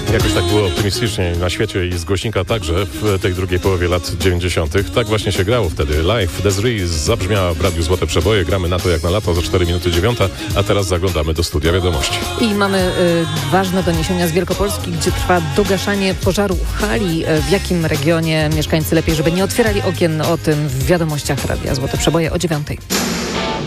Jakoś tak było optymistycznie na świecie i z głośnika także w tej drugiej połowie lat 90. Tak właśnie się grało wtedy. Live Desiree zabrzmiała w Radiu Złote Przeboje. Gramy na to jak na lato za 4 minuty 9, a teraz zaglądamy do studia wiadomości. I mamy ważne doniesienia z Wielkopolski, gdzie trwa dogaszanie pożaru hali. W jakim regionie mieszkańcy lepiej, żeby nie otwierali okien, o tym w wiadomościach Radia Złote Przeboje o 9.